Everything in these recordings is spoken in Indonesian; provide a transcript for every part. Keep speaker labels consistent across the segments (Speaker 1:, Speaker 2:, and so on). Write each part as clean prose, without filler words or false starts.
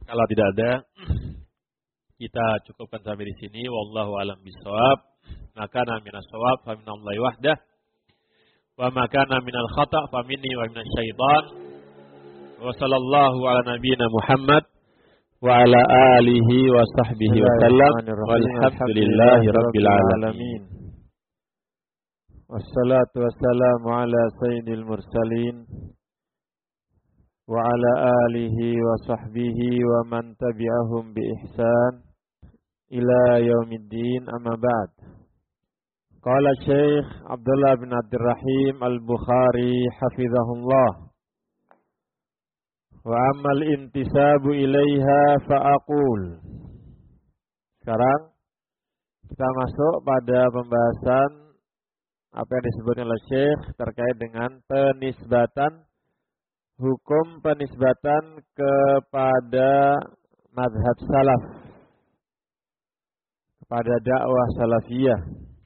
Speaker 1: Kalau tidak ada, kita cukupkan sampai di sini. Wallahu a'lam bishawab. Maka minas shawab fa minallahi wahdah. Wa ma kana minal khata' fa minni wa minasy syaitan. Wa sallallahu ala nabiyyina Muhammad wa ala alihi wa sahbihi wa sallam. Walhamdulillahi rabbil alamin.
Speaker 2: Wassalatu wassalamu ala sayyidil mursalin wa ala alihi wa sahbihi wa man tabi'ahum bi ihsan ila yaumiddin, amma ba'd. Qala Syekh Abdullah bin Abdurrahim Al-Bukhari hafizahullah, wa ammal intisabu ilaiha fa'aqul. Sekarang kita masuk pada pembahasan apa yang disebutkan oleh Syekh terkait dengan penisbatan, hukum penisbatan kepada mazhab salaf, kepada dakwah salafiyah.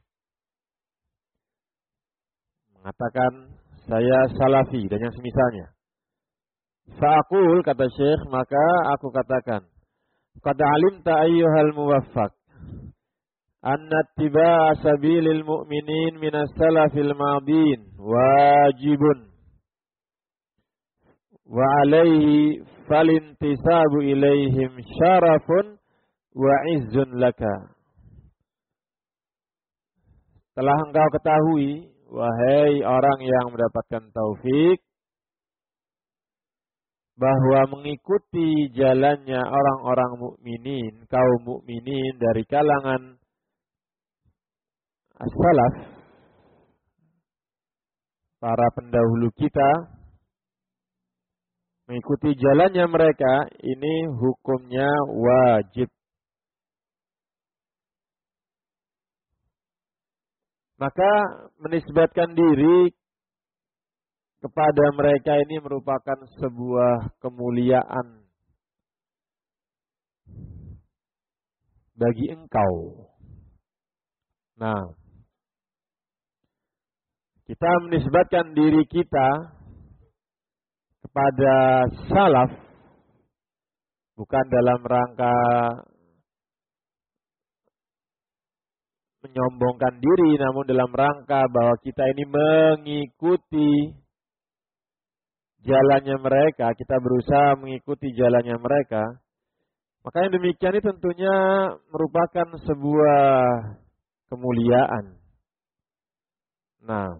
Speaker 2: Mengatakan saya salafi dan yang semisalnya. Fa'aqul, kata Syekh, maka aku katakan, qad alimta ayyuhal muwaffaq anna ittiba'a sabilil mu'minin minas salafil madin wajibun wa alaihi falintisabu ilaihim syarafun wa izzun laka. Telah engkau ketahui, wahai orang yang mendapatkan taufik, bahwa mengikuti jalannya orang-orang mukminin, kaum mukminin dari kalangan as-salaf, para pendahulu kita, mengikuti jalannya mereka, ini hukumnya wajib. Maka menisbatkan diri kepada mereka ini merupakan sebuah kemuliaan bagi engkau. Nah, kita menisbatkan diri kita kepada salaf bukan dalam rangka menyombongkan diri, namun dalam rangka bahwa kita ini mengikuti jalannya mereka, kita berusaha mengikuti jalannya mereka. Maka yang demikian ini tentunya merupakan sebuah kemuliaan. Nah,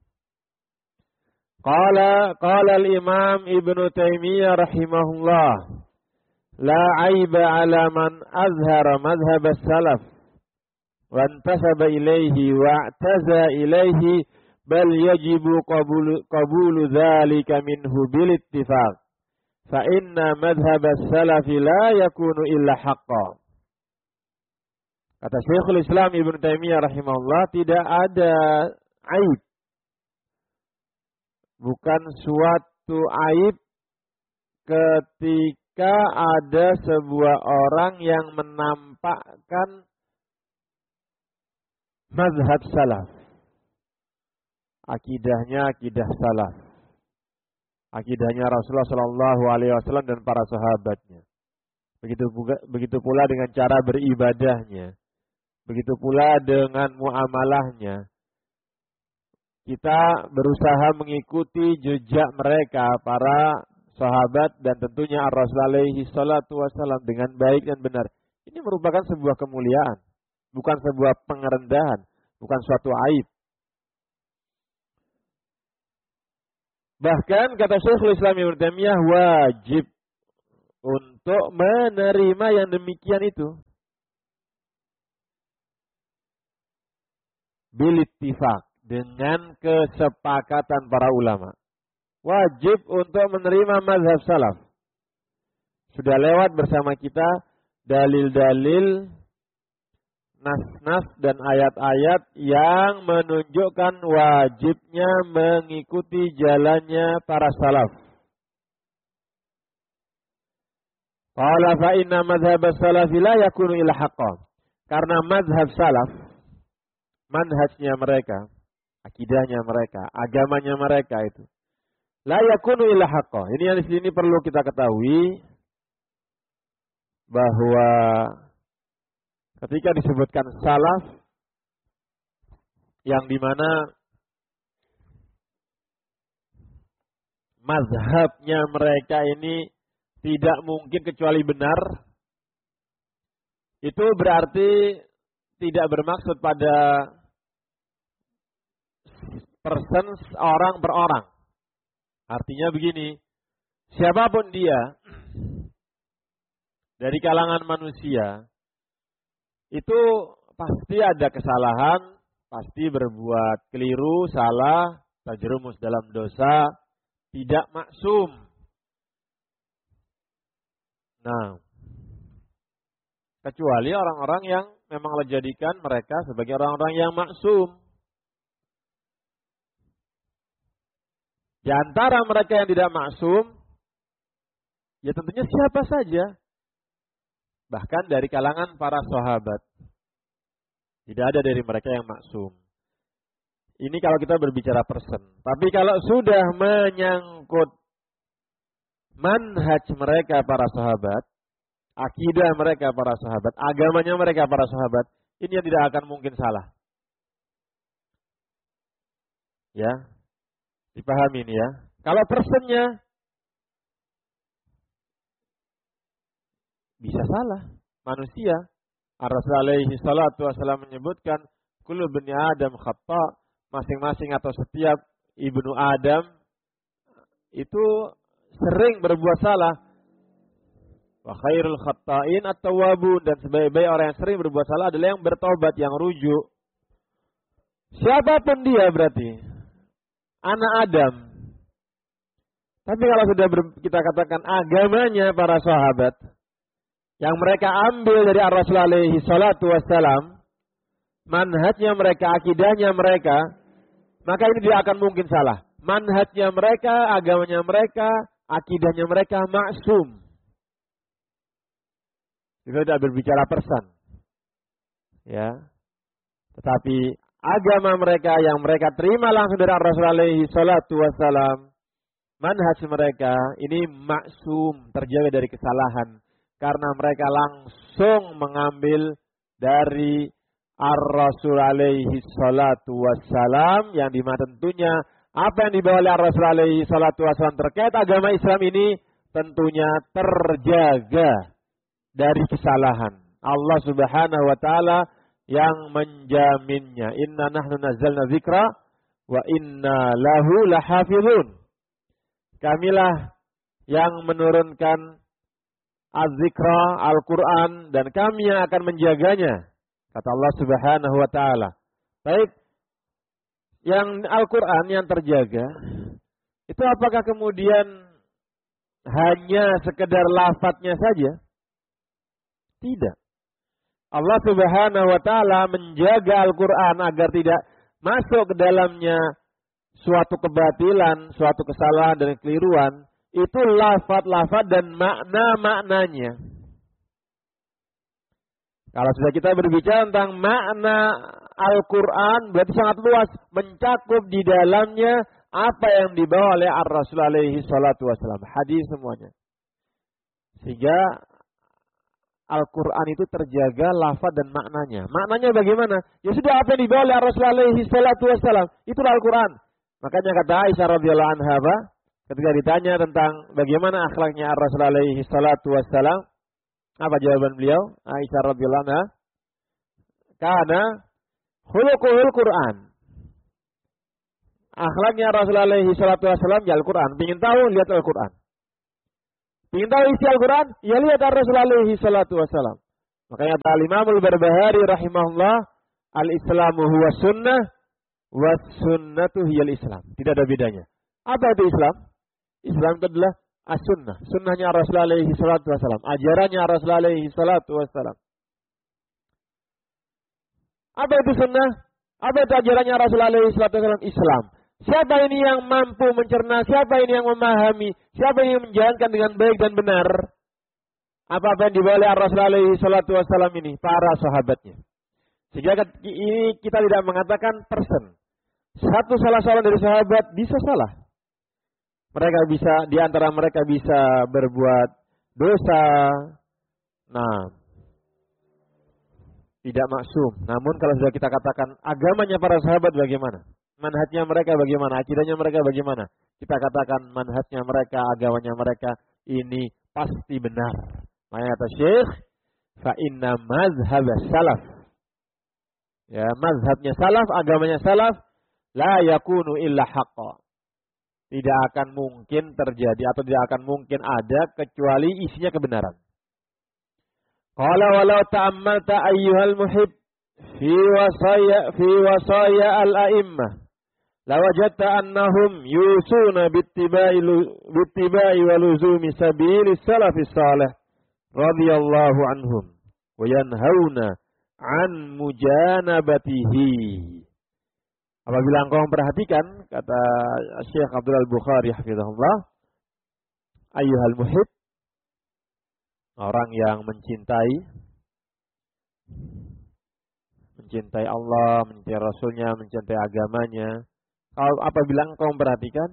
Speaker 2: qala al-Imam Ibnu Taimiyah rahimahullah, la aiba ala man azhara madhhab as-salaf wa intasaba ilaihi wa i'taza ilaihi, bal yajibu qabulu dzalika minhu bil ittifaq, fa inna madhhab as-salaf la yakunu illa haqqan. Kata Syekhul Islam Ibnu Taimiyah rahimahullah, tidak ada aib, bukan suatu aib ketika ada sebuah orang yang menampakkan mazhab salaf, akidahnya akidah salaf, akidahnya Rasulullah Shallallahu Alaihi Wasallam dan para sahabatnya. Begitu pula dengan cara beribadahnya, begitu pula dengan muamalahnya. Kita berusaha mengikuti jejak mereka, para sahabat dan tentunya Rasul alaihi salatu wasallam dengan baik dan benar. Ini merupakan sebuah kemuliaan, bukan sebuah pengerendahan, bukan suatu aib. Bahkan kata Syekhul Islam Ibnu Taimiyah, wajib untuk menerima yang demikian itu. Bil ittifaq, dengan kesepakatan para ulama. Wajib untuk menerima mazhab salaf. Sudah lewat bersama kita dalil-dalil, nas-nas dan ayat-ayat yang menunjukkan wajibnya mengikuti jalannya para salaf. Qala fa inna madhhab as-salaf la yakunu illa haqqan. Karena mazhab salaf, manhajnya mereka, akidahnya mereka, agamanya mereka itu la yakunu illa haqqan. Ini yang di sini perlu kita ketahui, bahwa ketika disebutkan salaf, yang dimana mazhabnya mereka ini tidak mungkin kecuali benar, itu berarti tidak bermaksud pada persons, orang per orang. Artinya begini, siapapun dia dari kalangan manusia, itu pasti ada kesalahan, pasti berbuat keliru, salah, terjerumus dalam dosa, tidak maksum. Nah, kecuali orang-orang yang memang Allah jadikan mereka sebagai orang-orang yang maksum. Di antara mereka yang tidak maksum, ya tentunya siapa saja. Bahkan dari kalangan para sahabat. Tidak ada dari mereka yang maksum. Ini kalau kita berbicara person. Tapi kalau sudah menyangkut manhaj mereka para sahabat, akidah mereka para sahabat, agamanya mereka para sahabat, ini yang tidak akan mungkin salah. Ya, dipahami ini ya. Kalau personnya bisa salah, manusia. Ar-Rasul alaihi salatu wassalam menyebutkan, kullu bani Adam khata', masing-masing atau setiap ibnu Adam itu sering berbuat salah. Wa khairul khatta'in at-tawwabun, dan sebaik-baik orang yang sering berbuat salah adalah yang bertobat, yang rujuk. Siapapun dia berarti anak Adam. Tapi kalau sudah kita katakan agamanya para sahabat, yang mereka ambil dari Ar-Rasul alaihi salatu wassalam, manhajnya mereka, akidahnya mereka, maka ini tidak akan mungkin salah. Manhajnya mereka, agamanya mereka, akidahnya mereka maksum. Kita tidak berbicara persan. Ya. Tetapi agama mereka yang mereka terima langsung dari Ar-Rasul alaihi salatu wassalam, manhaj mereka ini maksum, terjaga dari kesalahan. Karena mereka langsung mengambil dari Ar-Rasul alaihi salatu wassalam, yang dimana tentunya apa yang dibawa oleh Ar-Rasul alaihi salatu wassalam terkait agama Islam ini tentunya terjaga dari kesalahan. Allah subhanahu wa ta'ala yang menjaminnya. Inna nahnu nazzalna dzikra wa inna lahu lahafizun. Kamilah yang menurunkan Az-Zikra, Al-Quran, dan kami yang akan menjaganya. Kata Allah subhanahu wa ta'ala. Baik, yang Al-Quran yang terjaga, itu apakah kemudian hanya sekedar lafadznya saja? Tidak. Allah subhanahu wa ta'ala menjaga Al-Quran agar tidak masuk ke dalamnya suatu kebatilan, suatu kesalahan dan kekeliruan. Itu lafaz-lafaz dan makna-maknanya. Kalau sudah kita berbicara tentang makna Al-Quran, berarti sangat luas, mencakup di dalamnya apa yang dibawa oleh Ar-Rasul alaihi salatu wassalam. Hadis semuanya. Sehingga Al-Quran itu terjaga lafaz dan maknanya. Maknanya bagaimana? Ya sudah, apa yang dibawa oleh Ar-Rasul alaihi salatu wassalam, itulah Al-Quran. Makanya kata Aisyah radhiyallahu anha, ketika ditanya tentang bagaimana akhlaknya Ar-Rasul alaihi salatu wassalam, apa jawaban beliau? Aisyah radhiyallahu anha, karena khuluquhul Quran. Akhlaknya Rasul alaihi salatu wassalam ya Al-Quran. Ingin tahu, lihat Al-Quran. Ingin tahu isi Al-Quran, ya lihat Rasul alaihi salatu wassalam. Makanya Al-Imamul Barbahari rahimahullah, al-Islamu huwa sunnah, wa sunnatu hiyal Islam. Tidak ada bedanya. Apa itu Islam? Islam itu adalah as-sunnah. Sunnahnya Rasul alaihi salatu wassalam. Ajarannya Rasul alaihi salatu wassalam. Apa itu sunnah? Apa itu ajarannya Rasul alaihi salatu wassalam? Islam. Siapa ini yang mampu mencerna? Siapa ini yang memahami? Siapa ini yang menjalankan dengan baik dan benar? Apa-apa yang dibawa oleh Rasul alaihi salatu wassalam ini? Para sahabatnya. Sehingga ini kita tidak mengatakan person. Satu salah seorang dari sahabat bisa salah. Mereka bisa, di antara mereka bisa berbuat dosa, Nah, tidak maksum. Namun kalau sudah kita katakan agamanya para sahabat bagaimana? Manhajnya mereka bagaimana? Akidahnya mereka bagaimana? Kita katakan manhajnya mereka, agamanya mereka ini pasti benar. Makanya kata Syekh, fa inna mazhab salaf. Ya, mazhabnya salaf, agamanya salaf, la yakunu illa haqqa. Tidak akan mungkin terjadi atau tidak akan mungkin ada kecuali isinya kebenaran. Qala walau ta'ammalta ayyuhal muhib fi wasaya al-a'immah lawajadta annahum yusuna bittiba'i wa luzumi sabilis salafis salih radhiyallahu anhum wa yanhauna an mujanabatihi. Apabila engkau memperhatikan, kata Syekh Abdul Al-Bukhari hafizahullah, ayyuhal muhib, orang yang mencintai Allah, mencintai Rasulnya, mencintai agamanya. Kalau apabila engkau memperhatikan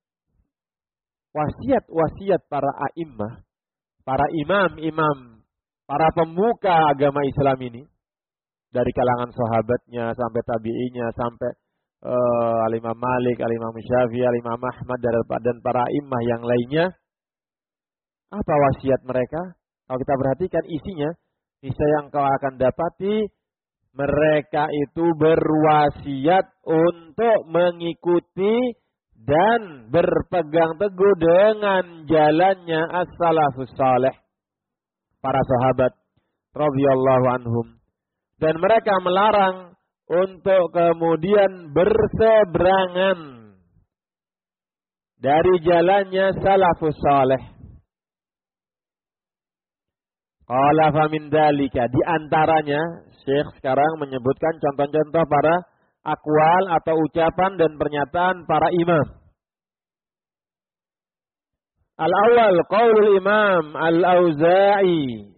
Speaker 2: wasiat-wasiat para a'immah, para imam-imam, para pemuka agama Islam ini, dari kalangan sahabatnya sampai tabi'inya sampai Al-Imam Malik, Al-Imam Syafi'i, Al-Imam Ahmad dan para imam yang lainnya. Apa wasiat mereka? Kalau kita perhatikan isinya, niscaya engkau akan dapati mereka itu berwasiat untuk mengikuti dan berpegang teguh dengan jalannya as-salafus salih, para sahabat radhiyallahu anhum. Dan mereka melarang untuk kemudian berseberangan dari jalannya salafus salih. Qala fa min dalika, di antaranya Syekh sekarang menyebutkan contoh-contoh para akwal atau ucapan dan pernyataan para imam. Al-awwal qaulul Imam Al-Auza'i,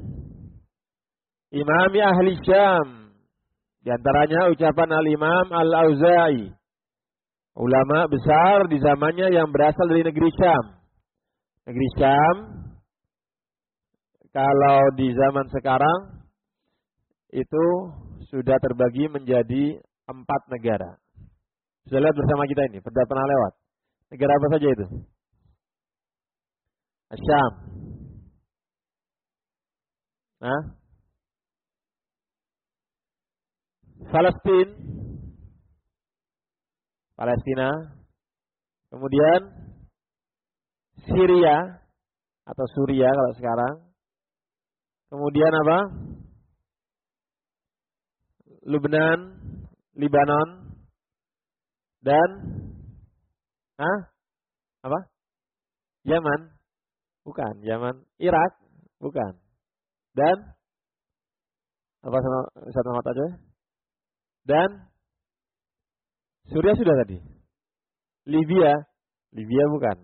Speaker 2: Imami ahli Syam. Di antaranya ucapan Al-Imam Al-Auza'i, ulama besar di zamannya yang berasal dari negeri Syam. Negeri Syam, kalau di zaman sekarang, itu sudah terbagi menjadi 4 negara. Sudah lihat bersama kita ini, sudah pernah lewat. Negara apa saja itu? Syam. Nah, Palestina, kemudian Syria atau Suria kalau sekarang, kemudian apa? Libanon, dan apa? Yaman, bukan. Yaman, Irak, bukan. Dan apa satu nama aja? Dan Suria sudah tadi. Libya bukan.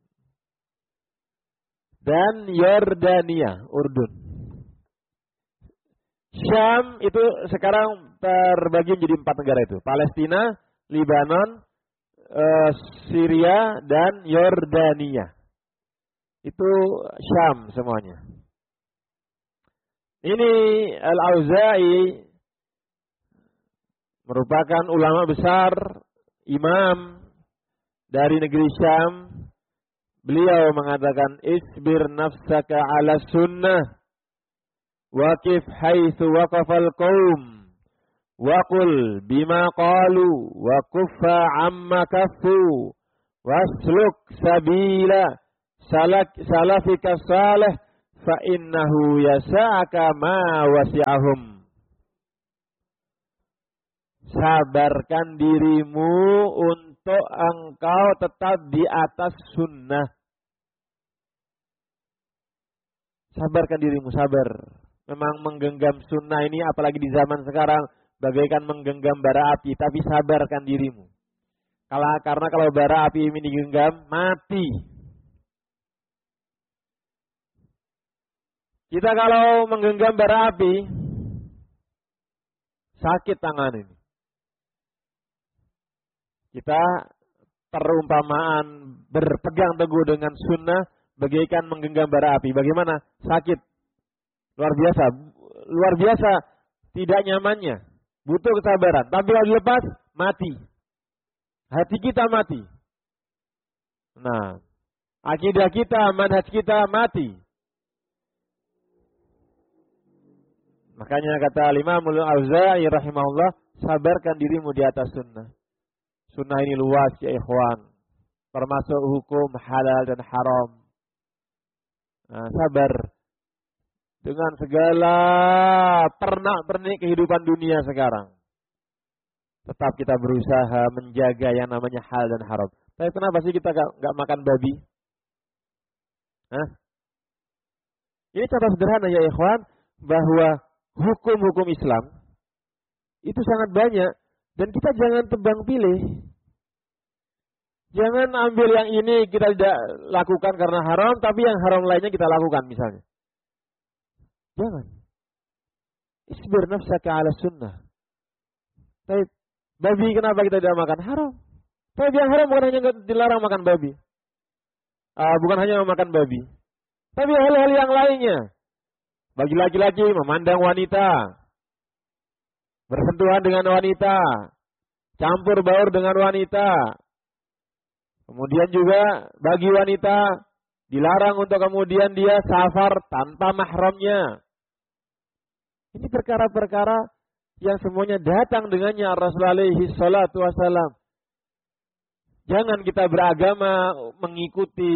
Speaker 2: Dan Yordania, Urdun. Syam itu sekarang terbagi menjadi 4 negara itu. Palestina, Libanon, Syria, dan Yordania. Itu Syam semuanya. Ini Al-Auza'i merupakan ulama besar, imam dari negeri Syam. Beliau mengatakan, isbir nafsaka ala sunnah, waqif haitsu waqafal qaum, waqul bima qalu, wa kuffa amma kaffu, wasluk sabila salafika salih, fa innahu yasa'aka ma wasi'ahum. Sabarkan dirimu untuk engkau tetap di atas sunnah. Sabarkan dirimu, sabar. Memang menggenggam sunnah ini apalagi di zaman sekarang bagaikan menggenggam bara api, tapi sabarkan dirimu. Karena kalau bara api ini digenggam, mati. Kita kalau menggenggam bara api, sakit tangan ini. Kita perumpamaan berpegang teguh dengan sunnah bagaikan menggenggam bara api. Bagaimana? Sakit. Luar biasa tidak nyamannya. Butuh kesabaran. Tapi kalau dilepas, mati. Hati kita mati. Nah, akidah kita, manhaj kita mati. Makanya kata Imam Al-Auza'i rahimahullah, sabarkan dirimu di atas sunnah. Sunnah ini luas ya ikhwan. Termasuk hukum halal dan haram. Nah, sabar. Dengan segala pernak-pernik kehidupan dunia sekarang. Tetap kita berusaha menjaga yang namanya halal dan haram. Tapi kenapa sih kita gak makan babi? Hah? Ini contoh sederhana ya ikhwan. Bahwa hukum-hukum Islam itu sangat banyak. Dan kita jangan tebang pilih. Jangan ambil yang ini kita tidak lakukan karena haram. Tapi yang haram lainnya kita lakukan misalnya. Jangan. Isbir nafsaka ala sunnah. Tapi babi kenapa kita tidak makan? Haram. Tapi yang haram bukan hanya dilarang makan babi. Bukan hanya makan babi. Tapi hal-hal yang lainnya. Bagi laki-laki memandang wanita. Bersentuhan dengan wanita. Campur baur dengan wanita. Kemudian juga bagi wanita dilarang untuk kemudian dia safar tanpa mahramnya. Ini perkara-perkara yang semuanya datang dengannya Rasulullah alaihi salatu wasalam. Jangan kita beragama mengikuti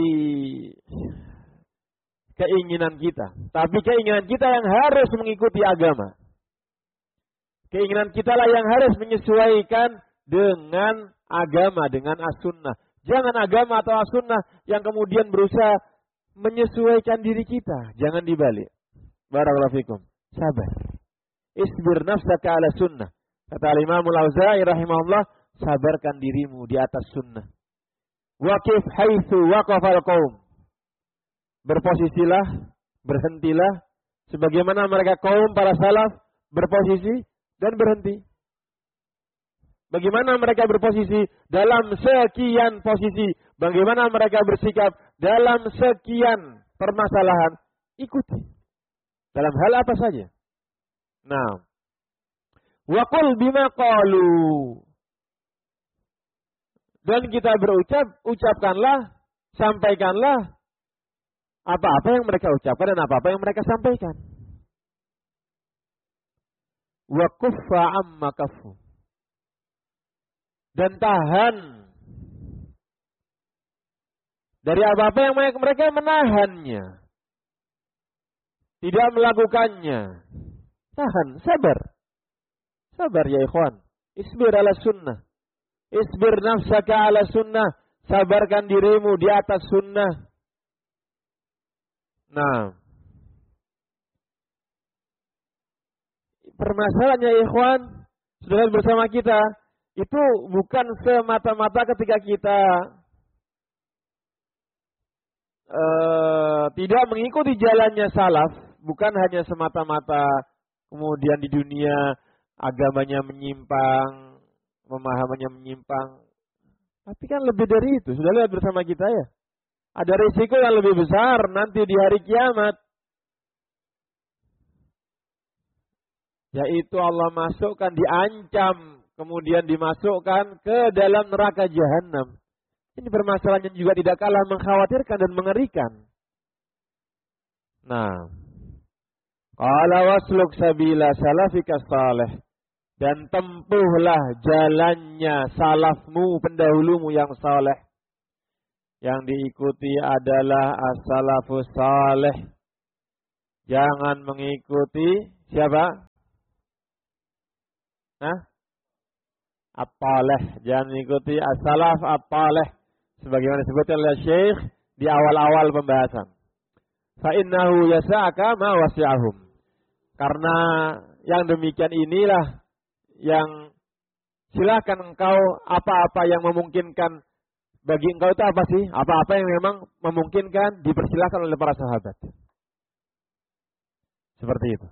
Speaker 2: keinginan kita. Tapi keinginan kita yang harus mengikuti agama. Keinginan kita lah yang harus menyesuaikan dengan agama, dengan as-sunnah. Jangan agama atau as-sunnah yang kemudian berusaha menyesuaikan diri kita. Jangan dibalik. Barakallahu fikum. Sabar. Isbir nafsaka ala sunnah. Kata Imam Al-Auza'i rahimahullah, sabarkan dirimu di atas sunnah. Waqif haitsu waqafal qaum. Berposisilah, berhentilah sebagaimana mereka kaum para salaf berposisi dan berhenti. Bagaimana mereka berposisi dalam sekian posisi, bagaimana mereka bersikap dalam sekian permasalahan, ikuti. Dalam hal apa saja. Nah, wa qul bima qalu. Dan kita ucapkanlah, sampaikanlah apa-apa yang mereka ucapkan dan apa-apa yang mereka sampaikan. Wa kuffa amma kaffu. Dan tahan dari apa-apa yang mereka menahannya. Tidak melakukannya. Tahan, sabar. Sabar ya ikhwan. Isbir ala sunnah. Isbir nafsaka ala sunnah. Sabarkan dirimu di atas sunnah. Nah. Permasalahannya ikhwan. Sudah bersama kita. Itu bukan semata-mata ketika kita tidak mengikuti jalannya salaf. Bukan hanya semata-mata kemudian di dunia agamanya menyimpang, pemahamannya menyimpang. Tapi kan lebih dari itu. Sudah lihat bersama kita ya. Ada risiko yang lebih besar nanti di hari kiamat. Yaitu Allah masukkan, diancam, kemudian dimasukkan ke dalam neraka jahanam. Ini permasalahan yang juga tidak kalah mengkhawatirkan dan mengerikan. Nah, qala wasluk sabila salafika salih. Dan tempuhlah jalannya salafmu, pendahulumu yang saleh. Yang diikuti adalah as-salafus salih. Jangan mengikuti siapa? At-talih. Jangan mengikuti as-salaf at-talih. Sebagaimana disebutkan oleh Syekh di awal-awal pembahasan. Fa'innahu yasa'aka ma wasi'ahum. Karena yang demikian inilah yang silakan engkau apa-apa yang memungkinkan bagi engkau itu apa sih? Apa-apa yang memang memungkinkan dipersilakan oleh para sahabat. Seperti itu.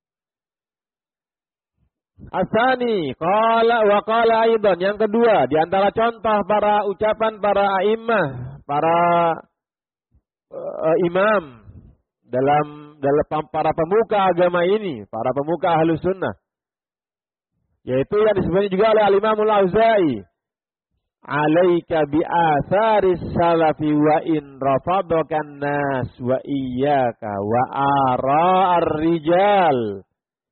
Speaker 2: Asani qala wa qala aidan, yang kedua di antara contoh para ucapan para a'immah, para imam dalam dalam para pemuka agama ini, para pemuka Ahlus Sunnah. Yaitu yang disebutnya juga oleh Al-Imam Al-Auza'i. Alaika bi atharis salafi wa in rafadakan nas wa iyyaka wa ara ar-rijal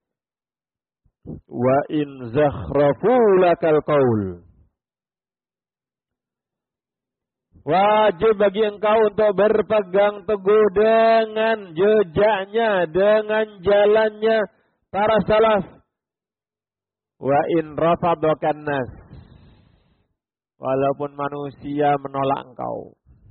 Speaker 2: wa in zakhrafu lakal qaul. Wajib bagi engkau untuk berpegang teguh dengan jejaknya, dengan jalannya para salaf. Wa in rafadakan nas, walaupun manusia menolak engkau.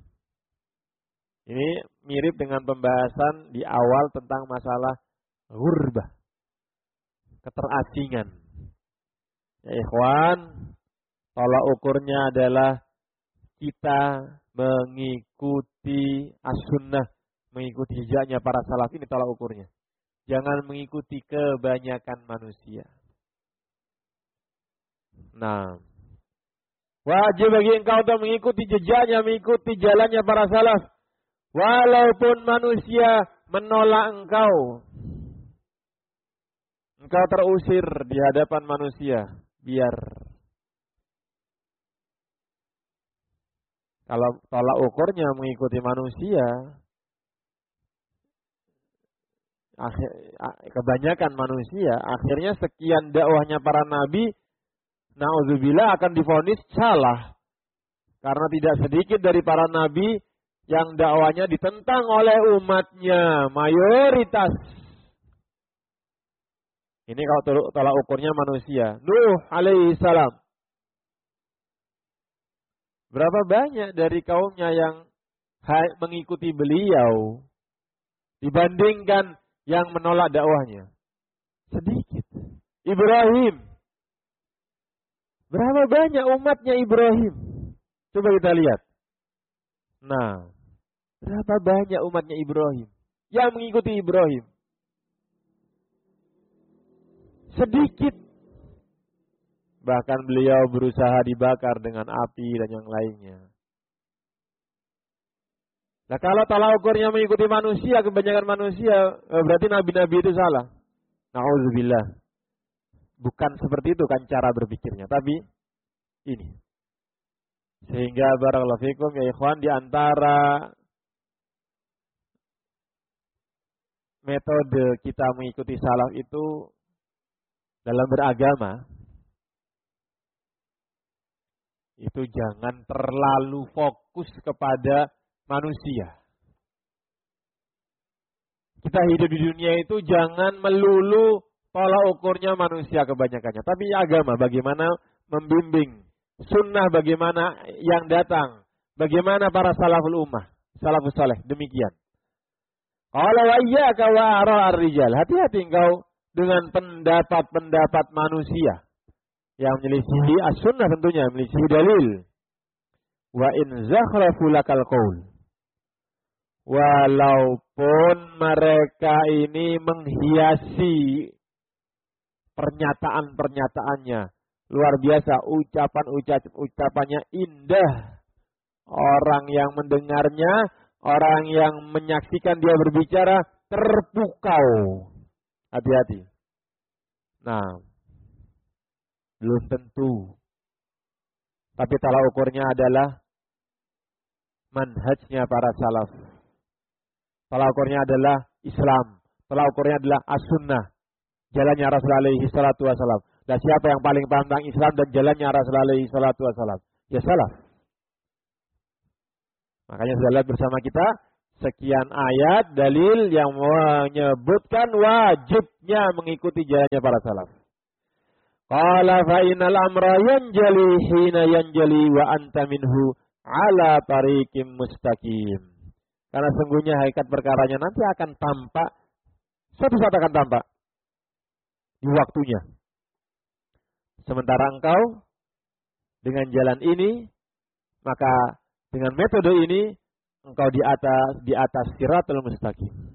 Speaker 2: Ini mirip dengan pembahasan di awal tentang masalah ghurbah, keterasingan. Ya ikhwan, tolak ukurnya adalah kita mengikuti as-sunnah, mengikuti jejaknya para salaf. Ini tolak ukurnya. Jangan mengikuti kebanyakan manusia. Nah, wajib bagi engkau untuk mengikuti jejaknya, mengikuti jalannya para salaf. Walaupun manusia menolak engkau. Engkau terusir di hadapan manusia. Biar. Kalau tolak ukurnya mengikuti manusia, kebanyakan manusia, akhirnya sekian dakwahnya para nabi, na'udzubillah akan divonis salah. Karena tidak sedikit dari para nabi yang dakwahnya ditentang oleh umatnya, mayoritas. Ini kalau tolak ukurnya manusia. Nuh alaihi salam. Berapa banyak dari kaumnya yang mengikuti beliau dibandingkan yang menolak dakwahnya? Sedikit. Ibrahim. Berapa banyak umatnya Ibrahim? Coba kita lihat. Nah, berapa banyak umatnya Ibrahim yang mengikuti Ibrahim? Sedikit. Bahkan beliau berusaha dibakar dengan api dan yang lainnya. Nah kalau tolak ukurnya mengikuti manusia, kebanyakan manusia, berarti nabi-nabi itu salah. Na'udzubillah. Bukan seperti itu kan cara berpikirnya, tapi ini. Sehingga barakallahu fikum ya ikhwan, di antara metode kita mengikuti salaf itu dalam beragama, itu jangan terlalu fokus kepada manusia. Kita hidup di dunia itu jangan melulu tolak ukurnya manusia kebanyakannya. Tapi agama bagaimana membimbing, sunnah bagaimana yang datang, bagaimana para salaful ummah, salafus saleh, demikian. Qala wa iyyaka wa ara ar-rijal. Hati-hati engkau dengan pendapat-pendapat manusia yang menyelisihi as-sunnah, tentunya menyelisihi dalil. Wa in zakhrafu lakal qaul. Walaupun mereka ini menghiasi pernyataan-pernyataannya luar biasa, ucapannya indah. Orang yang mendengarnya, orang yang menyaksikan dia berbicara terpukau. Hati-hati. Nah, belum tentu. Tapi tolak ukurnya adalah manhajnya para salaf. Tolak ukurnya adalah Islam. Tolak ukurnya adalah as-sunnah. Jalannya Rasulullah alaihi salatu wassalam. Dan siapa yang paling paham tentang Islam dan jalannya Rasulullah alaihi salatu wassalam? Ya salaf. Makanya sudah lihat bersama kita sekian ayat dalil yang menyebutkan wajibnya mengikuti jalannya para salaf. Qala fa innal amra yanjali hina yanjali wa anta minhu ala tariqim mustaqim. Karena sungguhnya hakikat perkaranya nanti akan tampak, suatu saat akan tampak di waktunya. Sementara engkau dengan jalan ini, maka dengan metode ini engkau di atas siratul mustaqim.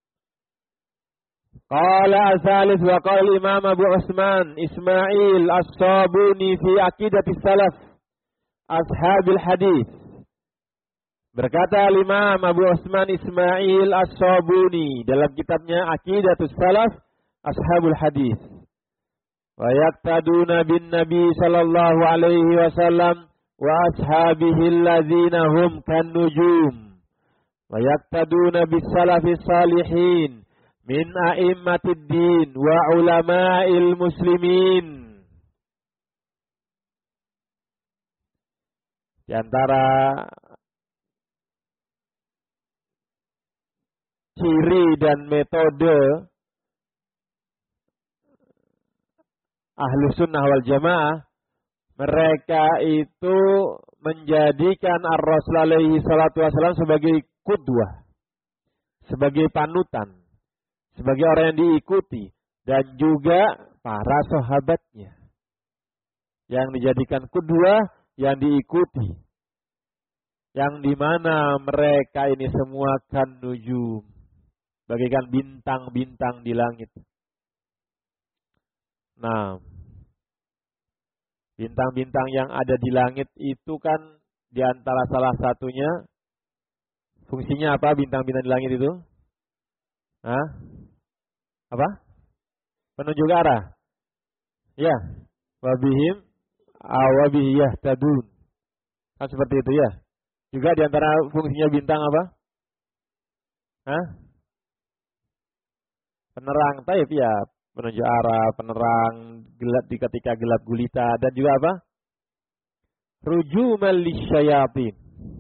Speaker 2: Qala as-salis wa qala Imam Abu Utsman Ismail As-Sabuni fi Aqidatis Salaf Ashabil Hadis. Berkata Imam Abu Utsman Ismail As-Sabuni dalam kitabnya Aqidatus Salaf Ashabul Hadis. Wa yaqtaduna bin Nabi sallallahu alaihi wasallam wa ashabihi alladzina hum kan nujum. Wa yaqtaduna bis salafis salihin min a'immatid din wa ulama'il muslimin. Di antara ciri dan metode Ahlus Sunnah wal Jamaah, mereka itu menjadikan Ar-Rasul alaihi salatu wasallam sebagai qudwah, sebagai panutan, sebagai orang yang diikuti, dan juga para sahabatnya yang dijadikan qudwah, yang diikuti, yang dimana mereka ini semua kan nujum, bagaikan bintang-bintang di langit. Nah, bintang-bintang yang ada di langit itu kan di antara salah satunya fungsinya apa? Bintang-bintang di langit itu? Hah? Apa? Penunjuk arah. Ya, wabihim awabihi yahtadun. Kan seperti itu ya. Juga di antara fungsinya bintang apa? Hah? Penerang, taib ya, penunjuk arah, penerang gelap di ketika gelap gulita, dan juga apa? Rujuman lisyayatin.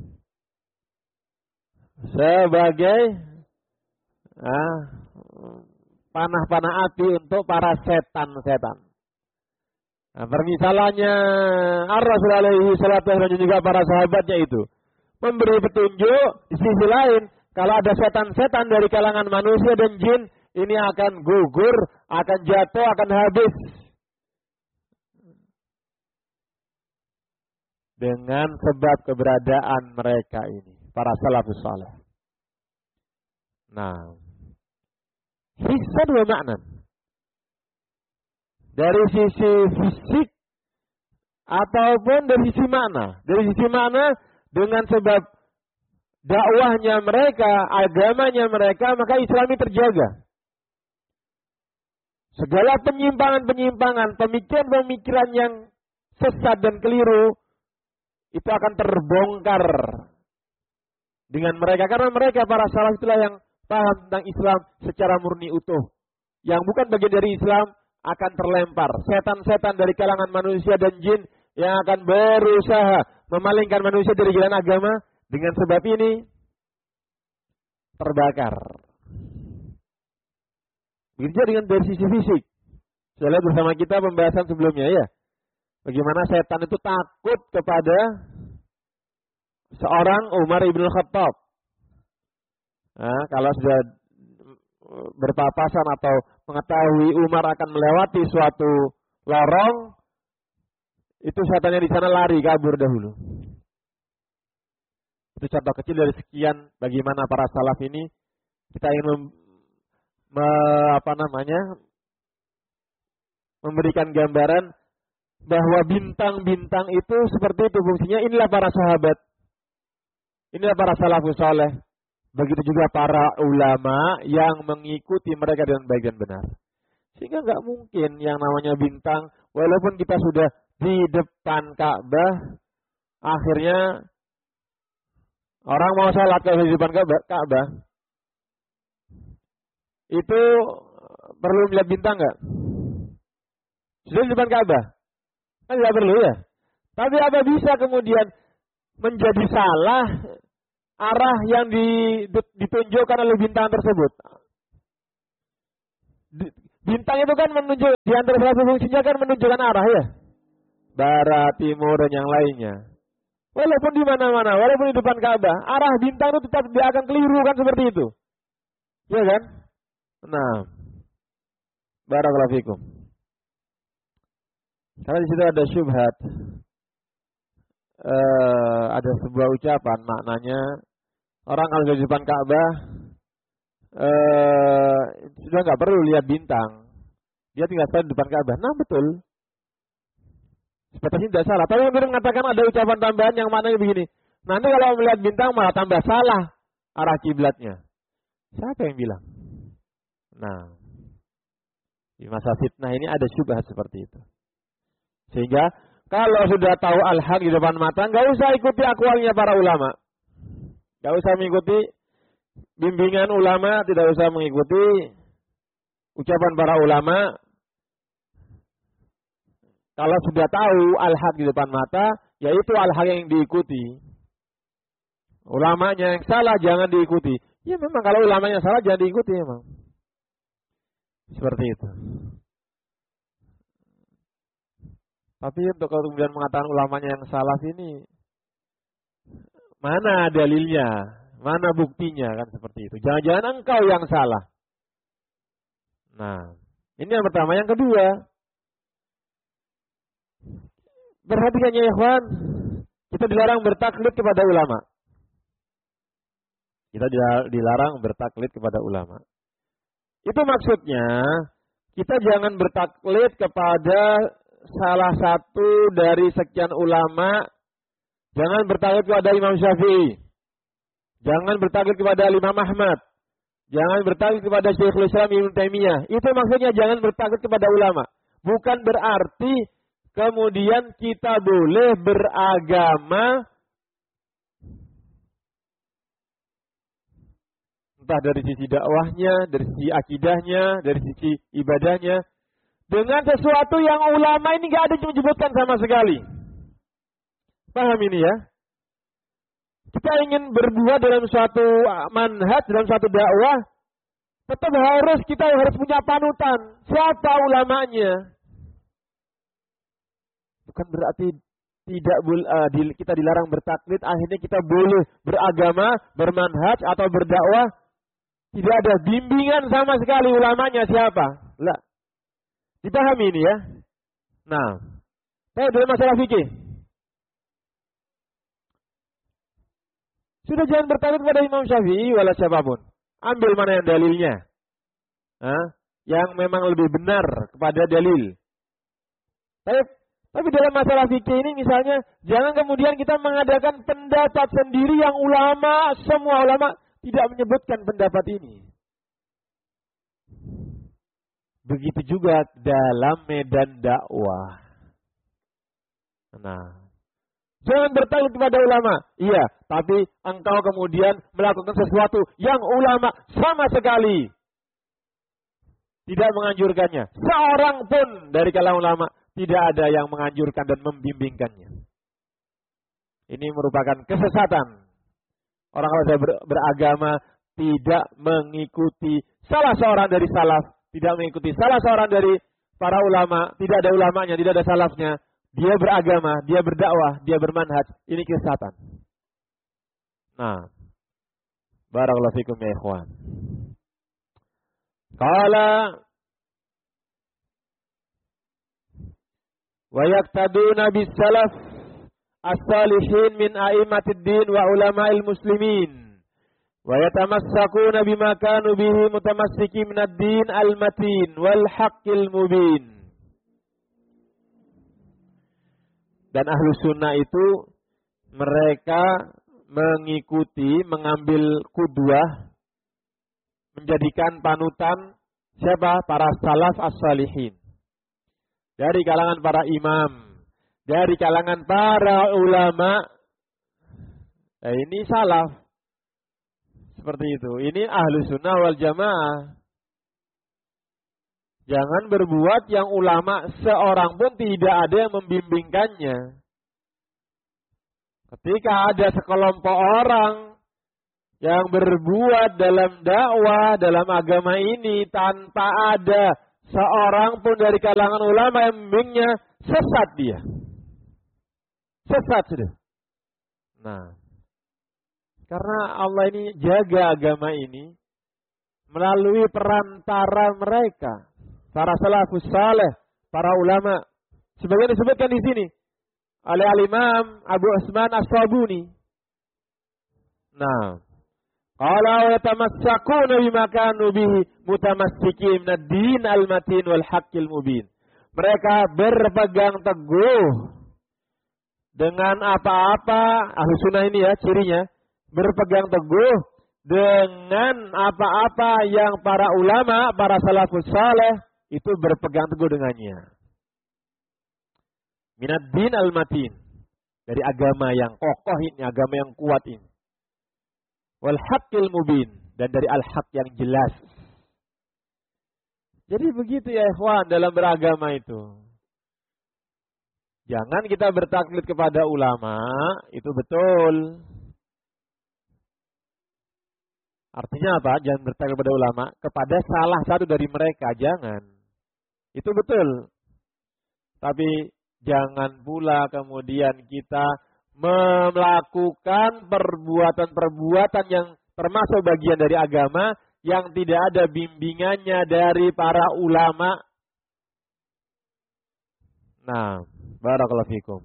Speaker 2: Sebagai panah-panah api untuk para setan-setan. Nah, permisalannya Ar-Rasul alaihi salatu wasallam dan juga para sahabatnya itu memberi petunjuk. Di sisi lain, kalau ada setan-setan dari kalangan manusia dan jin, ini akan gugur, akan jatuh, akan habis. Dengan sebab keberadaan mereka ini, para salafus saleh. Nah, hissan wa ma'nan. Dari sisi fisik ataupun dari sisi makna. Dari sisi makna, dengan sebab dakwahnya mereka, agamanya mereka, maka Islam ini terjaga. Segala penyimpangan-penyimpangan, pemikiran-pemikiran yang sesat dan keliru, itu akan terbongkar dengan mereka. Karena mereka, para salaf, itulah yang paham tentang Islam secara murni utuh. Yang bukan bagian dari Islam akan terlempar. Setan-setan dari kalangan manusia dan jin yang akan berusaha memalingkan manusia dari jalan agama, dengan sebab ini terbakar. Begitu juga dengan dari sisi fisik. Saya lihat bersama kita pembahasan sebelumnya ya. Bagaimana setan itu takut kepada seorang Umar ibn Khattab. Nah, kalau sudah berpapasan atau mengetahui Umar akan melewati suatu lorong, itu setannya di sana lari kabur dahulu. Itu contoh kecil dari sekian bagaimana para salaf ini kita ingin memberikan gambaran bahwa bintang-bintang itu seperti itu fungsinya. Inilah para sahabat, inilah para salafus saleh. Begitu juga para ulama yang mengikuti mereka dengan baik dan benar. Sehingga nggak mungkin yang namanya bintang, walaupun kita sudah di depan Ka'bah, akhirnya orang mau salat kalau di depan Ka'bah, itu perlu melihat bintang nggak? Sudah di depan Ka'bah, kan nggak perlu ya. Tapi apa bisa kemudian menjadi salah arah yang ditunjukkan oleh bintang tersebut? Bintang itu kan menunjuk, di antara salah satu fungsinya kan menunjukkan arah ya, barat, timur, dan yang lainnya. Walaupun di mana-mana, walaupun di depan Ka'bah, arah bintang itu tetap dia akan keliru kan, seperti itu. Ya kan? Nah, barakallahu fikum. Karena di situ ada syubhat. Ada sebuah ucapan, maknanya orang kalau di depan Ka'bah sudah nggak perlu lihat bintang, dia tinggal salat di depan Ka'bah. Nah betul, sepertinya tidak salah. Tapi kemudian mengatakan ada ucapan tambahan yang maknanya begini, Nanti kalau melihat bintang malah tambah salah arah kiblatnya. Siapa yang bilang? Nah, di masa fitnah ini ada syubhat seperti itu. Sehingga kalau sudah tahu al-haq di depan mata, nggak usah ikuti akwalnya para ulama. Nggak usah mengikuti bimbingan ulama, tidak usah mengikuti ucapan para ulama. Kalau sudah tahu al-haq di depan mata, yaitu al-haq yang diikuti. Ulamanya yang salah jangan diikuti. Ya memang kalau ulamanya salah jangan diikuti memang. Seperti itu. Tapi untuk kemudian mengatakan ulamanya yang salah ini, mana dalilnya? Mana buktinya kan seperti itu. Jangan-jangan engkau yang salah. Nah, ini yang pertama. Yang kedua, perhatikan ya ikhwan, kita dilarang bertaklid kepada ulama. Kita dilarang bertaklid kepada ulama. Itu maksudnya, kita jangan bertaklid kepada salah satu dari sekian ulama. Jangan bertaklid kepada Imam Syafi'i. Jangan bertaklid kepada Imam Ahmad. Jangan bertaklid kepada Syekhul Islam Ibnu Taimiyah. Itu maksudnya jangan bertaklid kepada ulama. Bukan berarti kemudian kita boleh beragama entah dari sisi dakwahnya, dari sisi akidahnya, dari sisi ibadahnya, dengan sesuatu yang ulama ini nggak ada yang menyebutkan sama sekali. Paham ini ya? Kita ingin berbuat dalam suatu manhaj, dalam suatu dakwah, tetap kita harus punya panutan. Siapa ulamanya? Bukan berarti kita dilarang bertaklid, akhirnya kita boleh beragama, bermanhaj atau berdakwah. Tidak ada bimbingan sama sekali ulamanya siapa. Lah. Dipahami ini ya. Nah, saya dalam masalah fikih. Sudah jangan bertaklid kepada Imam Syafi'i wala siapapun. Ambil mana yang dalilnya. Yang memang lebih benar kepada dalil. Tapi dalam masalah fikih ini misalnya, jangan kemudian kita mengadakan pendapat sendiri yang semua ulama tidak menyebutkan pendapat ini. Begitu juga dalam medan dakwah. Nah, jangan bertaklid kepada ulama. Iya, tapi engkau kemudian melakukan sesuatu yang ulama sama sekali tidak menganjurkannya. Seorang pun dari kalangan ulama tidak ada yang menganjurkan dan membimbingkannya. Ini merupakan kesesatan. Orang kalau sudah beragama tidak mengikuti salah seorang dari salaf, tidak mengikuti salah seorang dari para ulama, tidak ada ulamanya, tidak ada salafnya. Dia beragama, dia berdakwah, dia bermanhaj. Ini kesesatan. Nah, barakallahu fikum ya ikhwan. Qala wa yaqtaduna bis salaf as-salihin min a'immatid din wa ulama'il muslimin wa yatamassakuna bima kanu bihi mutamassikin minad din al-matin wal haqqil mubin. Dan ahlu sunnah itu mereka mengikuti, mengambil qudwah, menjadikan panutan siapa? Para salaf as-salihin. Dari kalangan para imam, dari kalangan para ulama. Nah, ini salaf. Seperti itu. Ini ahlu sunnah wal jamaah. Jangan berbuat yang ulama seorang pun tidak ada yang membimbingkannya. Ketika ada sekelompok orang yang berbuat dalam dakwah, dalam agama ini tanpa ada seorang pun dari kalangan ulama yang membimbingnya, sesat dia. Sesat sudah. Nah, karena Allah ini jaga agama ini melalui perantara mereka. Para salafus saleh, para ulama. Sebagian disebutkan di sini oleh Al-Imam Abu Utsman As-Sabuni. Nah, qala wa yatamassakuna bima kanu bihi mutamassikin ad-din al-matin wal haqqil mubin. Mereka berpegang teguh dengan apa-apa, ahlu sunnah ini ya cirinya, berpegang teguh dengan apa-apa yang para ulama, para salafus saleh itu berpegang teguh dengannya. Minad din al-matin, dari agama yang kokoh ini, agama yang kuat ini. Wal haqqil mubin, dan dari al-haq yang jelas. Jadi begitu ya ikhwan dalam beragama itu. Jangan kita bertaklid kepada ulama, itu betul. Artinya apa? Jangan bertaklid kepada ulama, kepada salah satu dari mereka, jangan. Itu betul. Tapi jangan pula kemudian kita melakukan perbuatan-perbuatan yang termasuk bagian dari agama yang tidak ada bimbingannya dari para ulama. Nah, barakallahu fikum.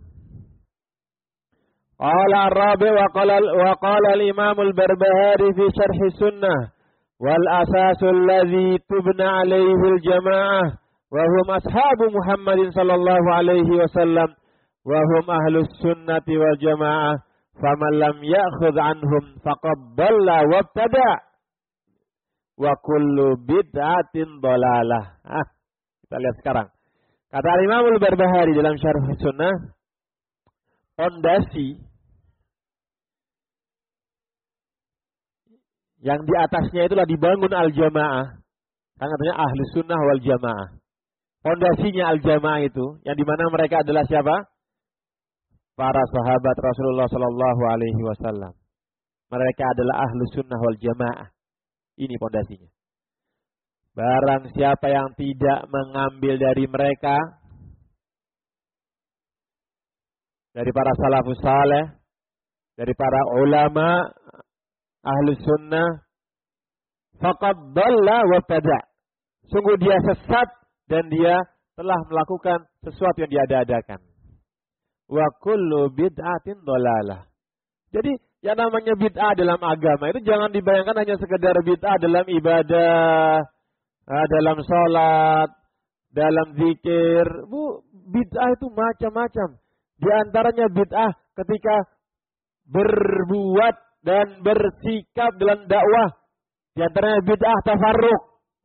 Speaker 2: Qala ar-rabi wa qala al-imam al-Barbahari fi syarh sunnah wal asasu alladhi tubna alayhi al-jama'ah wa hum ashabu Muhammadin sallallahu alaihi wasallam wa hum ahlus sunnati wal jamaah faman lam ya'khudh anhum faqad dhalla wa ibtada' wa kullu bid'atin dhalalah. Kita lihat sekarang. Kata Imam Al-Barbahari dalam Syarh Sunnah, fondasi yang di atasnya itulah dibangun al-jamaah. Kan katanya ahli sunnah wal jamaah. Fondasinya al-jamaah itu, yang dimana mereka adalah siapa? Para sahabat Rasulullah Sallallahu Alaihi Wasallam. Mereka adalah ahli sunnah wal jamaah. Ini fondasinya. Barang siapa yang tidak mengambil dari mereka, dari para salafus saleh, dari para ulama, ahli sunnah, faqad dhalla wa tada'. Sungguh dia sesat dan dia telah melakukan sesuatu yang diada-adakan. Wa kullu bid'atin dhalalah. Jadi yang namanya bid'ah dalam agama itu jangan dibayangkan hanya sekedar bid'ah dalam ibadah, dalam sholat, dalam zikir. Bid'ah itu macam-macam. Di antaranya bid'ah ketika berbuat dan bersikap dalam dakwah. Di antaranya bid'ah tafarruq.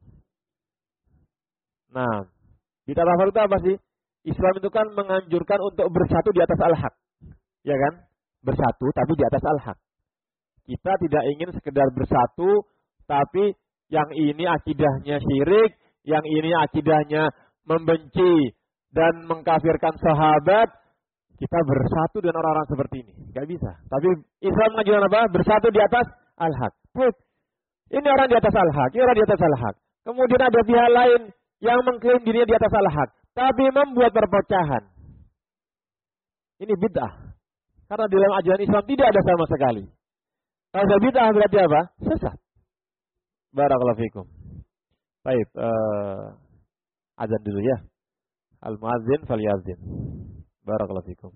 Speaker 2: Nah, bid'ah tafarruq itu apa sih? Islam itu kan menganjurkan untuk bersatu di atas al-haq. Ya kan? Bersatu tapi di atas al-haq. Kita tidak ingin sekedar bersatu, tapi yang ini akidahnya syirik, yang ini akidahnya membenci dan mengkafirkan sahabat. Kita bersatu dengan orang-orang seperti ini. Gak bisa. Tapi Islam mengajarkan apa? Bersatu di atas al-haq. Ini orang di atas al-haq, ini orang di atas al-haq. Kemudian ada pihak lain yang mengklaim dirinya di atas al-haq, tapi membuat perpecahan. Ini bid'ah. Karena di dalam ajaran Islam tidak ada sama sekali. Kalau ada bid'ah berarti apa? Sesat. Barakallahu fikum. Baik, azan dulu ya. Al-muazzin falyazin. Barakallahu fikum.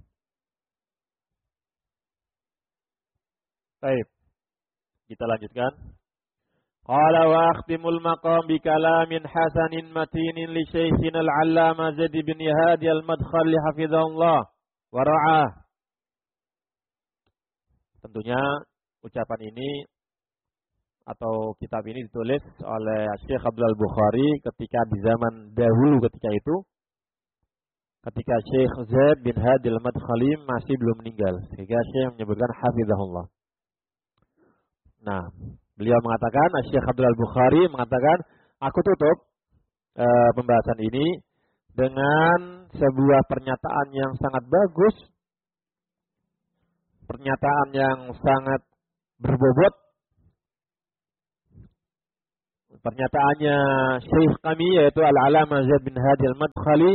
Speaker 2: Baik. Kita lanjutkan. Qala wa akhtimul maqam bi kalamin hasanin matinin li syaikhina al-'allamah Zaid bin Hadi al-Madkhali hafizahullah wa ra'ah. Tentunya ucapan ini atau kitab ini ditulis oleh Syekh Abdul Bukhari ketika di zaman dahulu ketika Syekh Zaid bin Hadi al-Madkhali masih belum meninggal, sehingga Syekh menyebutkan hafizahullah. Nah, beliau mengatakan, Syekh Abdul Bukhari mengatakan, aku tutup pembahasan ini dengan sebuah pernyataan yang sangat bagus, pernyataan yang sangat berbobot. Pernyataannya Syekh kami yaitu Al-'Allamah Zaid bin Hadi al-Madkhali,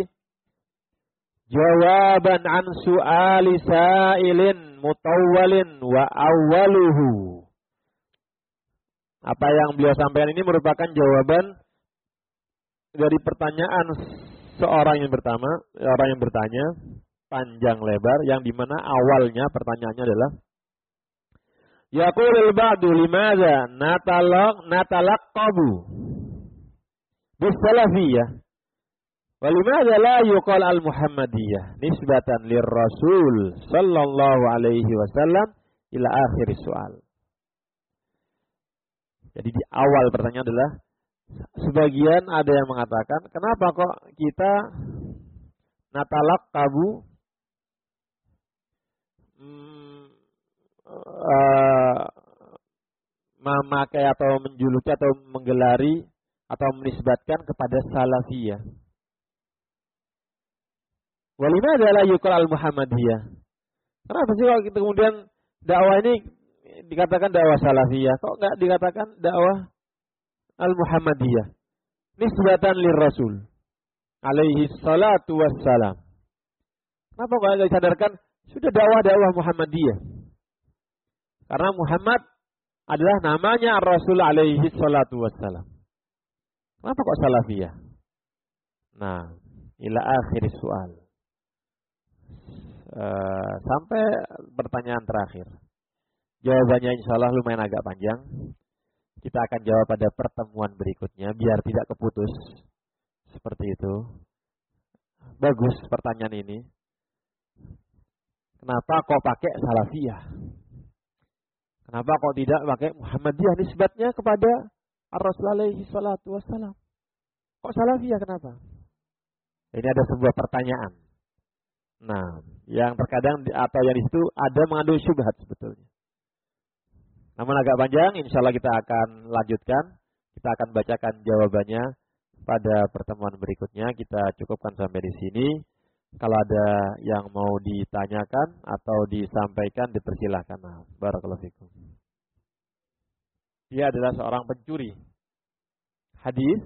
Speaker 2: jawaban an su'ali sa'ilin mutawwalin wa awwaluhu. Apa yang beliau sampaikan ini merupakan jawaban dari pertanyaan orang yang bertanya panjang lebar, yang dimana awalnya pertanyaannya adalah yaqulul ba'du limadza natalaqqabu bisalafiyah. Walimada la yuqal al-Muhammadiyah nisbatan lirrasul sallallahu alaihi wasallam ila akhir soal. Jadi di awal pertanyaan adalah sebagian ada yang mengatakan kenapa kok kita natalak kabu memakai atau menjuluki atau menggelari atau menisbatkan kepada salafiyah. Walimah adalah yukal al-Muhammadiyah. Kenapa sih kalau kita kemudian dakwah ini dikatakan dakwah salafiyah? Kok enggak dikatakan dakwah al-Muhammadiyah? Nisbatan lirrasul alaihi salatu wassalam. Kenapa kok enggak disadarkan sudah dakwah Muhammadiyah? Karena Muhammad adalah namanya Rasul alaihi salatu wassalam. Kenapa kok salafiyah? Nah, ila akhir soal. Sampai pertanyaan terakhir. Jawabannya insya Allah lumayan agak panjang. Kita akan jawab pada pertemuan berikutnya biar tidak keputus. Seperti itu. Bagus pertanyaan ini. Kenapa kok pakai salafiyah? Kenapa kok tidak pakai Muhammadiyah nisbatnya kepada Ar-Rasul alaihi salatu wassalam? Kok salafiyah kenapa? Ini ada sebuah pertanyaan. Nah, yang terkadang atau yang di situ ada mengandung syubhat sebetulnya. Namun agak panjang, insya Allah kita akan lanjutkan. Kita akan bacakan jawabannya pada pertemuan berikutnya. Kita cukupkan sampai di sini. Kalau ada yang mau ditanyakan atau disampaikan, dipersilahkan. Nah, barakallahu fikum. Dia adalah seorang pencuri hadis.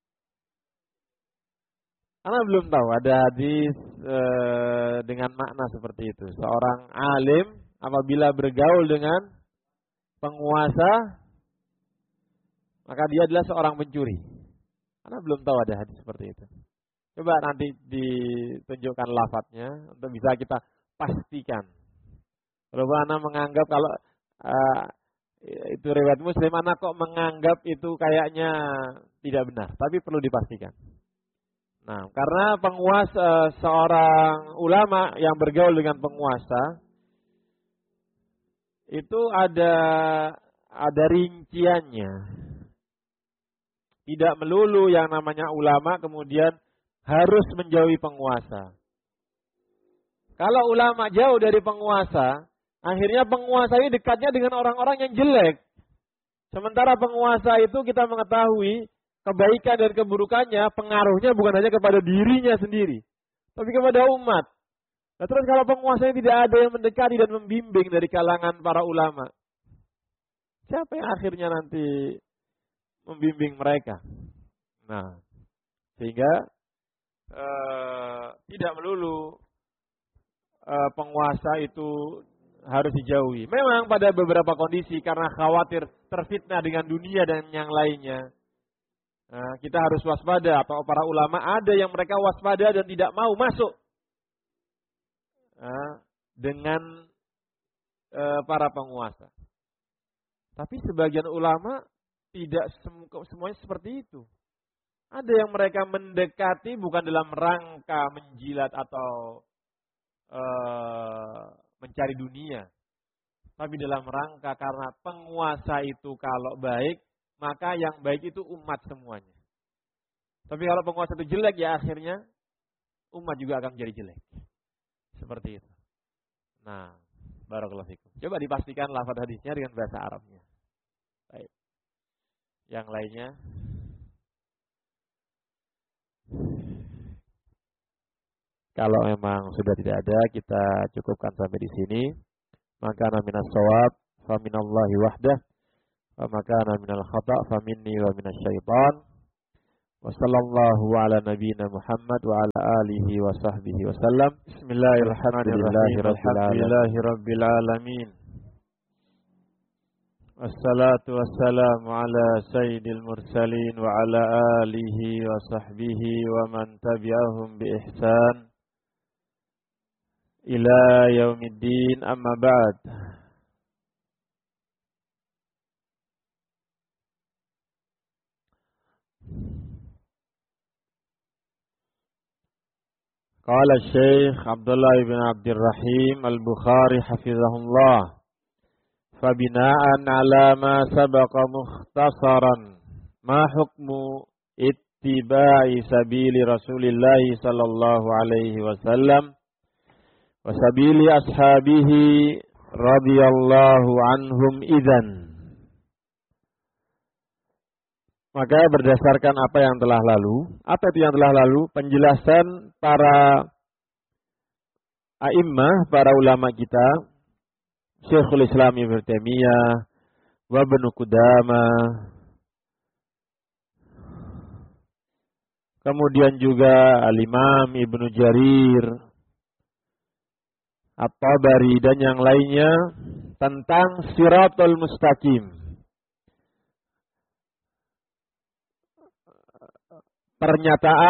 Speaker 2: Karena belum tahu ada hadis dengan makna seperti itu. Seorang alim apabila bergaul dengan penguasa, maka dia adalah seorang pencuri. Karena belum tahu ada hadis seperti itu. Coba nanti ditunjukkan lafadznya untuk bisa kita pastikan. Kalau anak menganggap kalau itu riwayat Muslim, anak kok menganggap itu kayaknya tidak benar, tapi perlu dipastikan. Nah, karena penguasa, seorang ulama yang bergaul dengan penguasa itu ada rinciannya. Tidak melulu yang namanya ulama kemudian harus menjauhi penguasa. Kalau ulama jauh dari penguasa, akhirnya penguasa ini dekatnya dengan orang-orang yang jelek. Sementara penguasa itu kita mengetahui kebaikan dan keburukannya, pengaruhnya bukan hanya kepada dirinya sendiri, tapi kepada umat. Nah, terus kalau penguasanya tidak ada yang mendekati dan membimbing dari kalangan para ulama, siapa yang akhirnya nanti membimbing mereka? Nah, sehingga tidak melulu penguasa itu harus dijauhi. Memang pada beberapa kondisi karena khawatir terfitnah dengan dunia dan yang lainnya, kita harus waspada, atau para ulama ada yang mereka waspada dan tidak mau masuk dengan para penguasa. Tapi sebagian ulama tidak semuanya seperti itu. Ada yang mereka mendekati bukan dalam rangka menjilat atau mencari dunia, tapi dalam rangka karena penguasa itu kalau baik, maka yang baik itu umat semuanya. Tapi kalau penguasa itu jelek, ya akhirnya umat juga akan menjadi jelek. Seperti itu. Nah, barakallahu fikum. Coba dipastikan lafaz hadisnya dengan bahasa Arabnya. Baik. Yang lainnya. Kalau memang sudah tidak ada, kita cukupkan sampai di sini. Maka minas shawab fa minallahi wahdah. Wa makana minal khata' fa minni wa minasy syaitan. Wa sallallahu ala nabiyyina Muhammad wa ala alihi wa sahbihi wa sallam. Bismillahirrahmanirrahim. Alhamdulillahirabbil alamin. Wassalatu wassalamu ala sayyidil mursalin wa ala alihi wa sahbihi wa man tabi'ahum bi ihsan ila yaumiddin, amma ba'd. Qala Syekh Abdullah ibn Abdurrahim Al-Bukhari hafizahullah, fabina'an ala ma sabaqa mukhtasaran ma hukmu ittiba'i sabili Rasulillah sallallahu alaihi wasallam wa sabili ashabihi radhiyallahu anhum idzan. Maka berdasarkan apa yang telah lalu, apa itu yang telah lalu? Penjelasan para a'immah, para ulama kita, Syekhul Islam Ibnu Taimiyah, wa Ibnu Qudamah, kemudian juga Al-Imam Ibnu Jarir, At-Tabari dan yang lainnya tentang Shiratal Mustaqim. Pernyataan